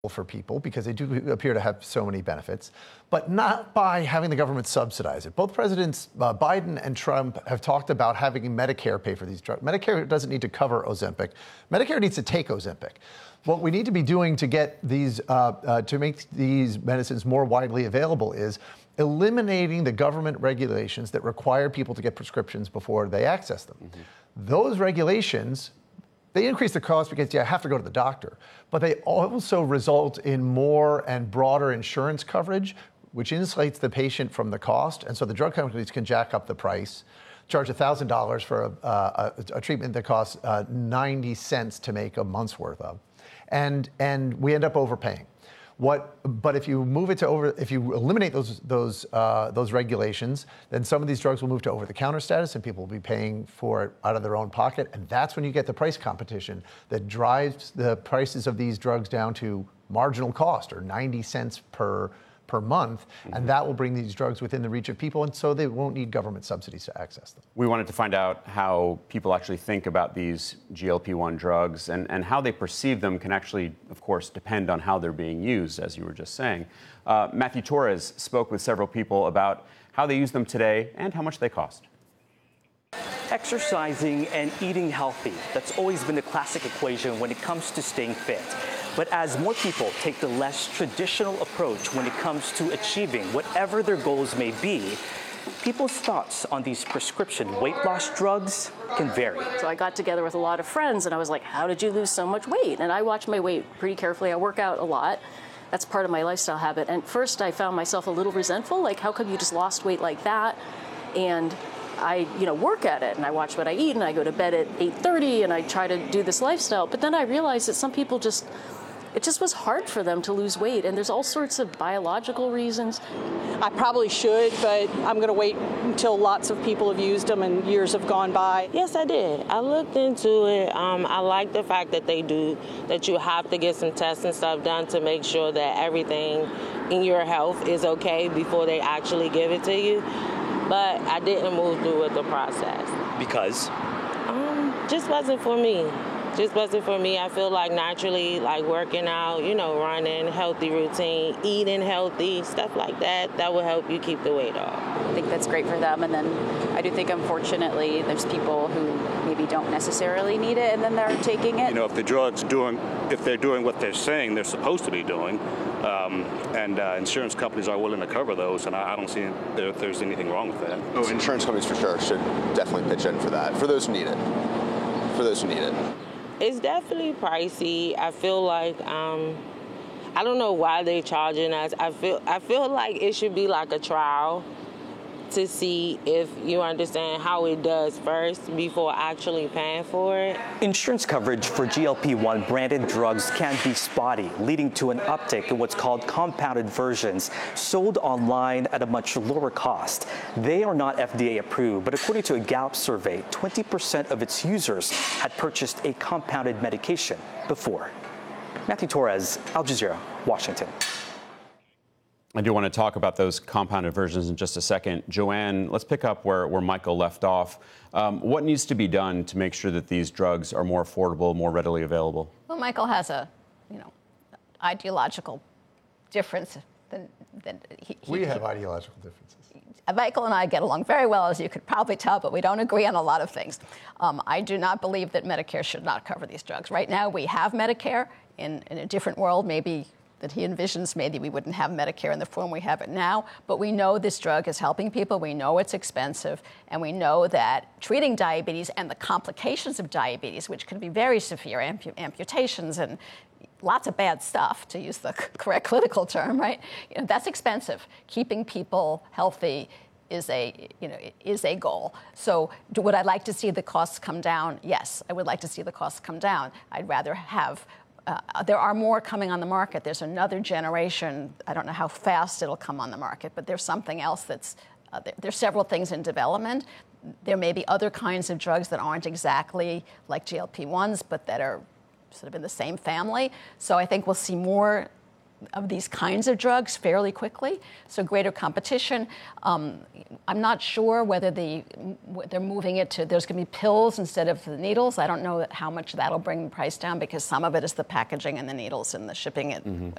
for people because they do appear to have so many benefits, but not by having the government subsidize it. Both Presidents Biden and Trump have talked about having Medicare pay for these drugs. Medicare doesn't need to cover Ozempic. Medicare needs to take Ozempic. What we need to be doing to get these, to make these medicines more widely available is eliminating the government regulations that require people to get prescriptions before they access them. Those regulations, they increase the cost because you have to go to the doctor, but they also result in more and broader insurance coverage, which insulates the patient from the cost. And so the drug companies can jack up the price, charge $1,000 for a treatment that costs 90 cents to make a month's worth of. And we end up overpaying. But if you move it to if you eliminate those regulations, then some of these drugs will move to over-the-counter status, and people will be paying for it out of their own pocket. And that's when you get the price competition that drives the prices of these drugs down to marginal cost, or 90 cents per month, and that will bring these drugs within the reach of people, and so they won't need government subsidies to access them. We wanted to find out how people actually think about these GLP-1 drugs, and how they perceive them can actually, of course, depend on how they're being used, as you were just saying. Matthew Torres spoke with several people about how they use them today and how much they cost. Exercising and eating healthy, that's always been the classic equation when it comes to staying fit. But as more people take the less traditional approach when it comes to achieving whatever their goals may be, people's thoughts on these prescription weight loss drugs can vary. So I got together with a lot of friends and I was like, how did you lose so much weight? And I watch my weight pretty carefully. I work out a lot. That's part of my lifestyle habit. And first I found myself a little resentful, like how come you just lost weight like that? And I, work at it and I watch what I eat and I go to bed at 8:30 and I try to do this lifestyle. But then I realized that some people it just was hard for them to lose weight, and there's all sorts of biological reasons. I probably should, but I'm going to wait until lots of people have used them and years have gone by. Yes, I did. I looked into it. I like the fact that that you have to get some tests and stuff done to make sure that everything in your health is okay before they actually give it to you. But I didn't move through with the process. Because? Just wasn't for me. I feel like naturally, like working out, running, healthy routine, eating healthy, stuff like that, that will help you keep the weight off. I think that's great for them. And then I do think, unfortunately, there's people who maybe don't necessarily need it and then they're taking it. If they're doing what they're saying they're supposed to be doing, and insurance companies are willing to cover those, and I don't see if there's anything wrong with that. Oh, insurance companies for sure should definitely pitch in for that, for those who need it. It's definitely pricey. I feel like I don't know why they're charging us. I feel like it should be like a trial to see if you understand how it does first before actually paying for it. Insurance coverage for GLP-1 branded drugs can be spotty, leading to an uptick in what's called compounded versions, sold online at a much lower cost. They are not FDA approved, but according to a Gallup survey, 20% of its users had purchased a compounded medication before. Matthew Torres, Al Jazeera, Washington. I do want to talk about those compounded versions in just a second. Joanne, let's pick up where Michael left off. What needs to be done to make sure that these drugs are more affordable, more readily available? Well, Michael has a, ideological difference than we have ideological differences. Michael and I get along very well, as you could probably tell, but we don't agree on a lot of things. I do not believe that Medicare should not cover these drugs. Right now, we have Medicare. In a different world, maybe that he envisions, maybe we wouldn't have Medicare in the form we have it now, but we know this drug is helping people, we know it's expensive, and we know that treating diabetes and the complications of diabetes, which can be very severe, amputations and lots of bad stuff, to use the correct clinical term, right? That's expensive. Keeping people healthy is a goal. So would I like to see the costs come down? Yes, I would like to see the costs come down. I'd rather have there are more coming on the market. There's another generation. I don't know how fast it'll come on the market, but there's something else there's several things in development. There may be other kinds of drugs that aren't exactly like GLP-1s, but that are sort of in the same family. So I think we'll see more of these kinds of drugs fairly quickly, so greater competition. I'm not sure whether they're moving it to, there's going to be pills instead of the needles. I don't know how much that'll bring the price down, because some of it is the packaging and the needles and the shipping it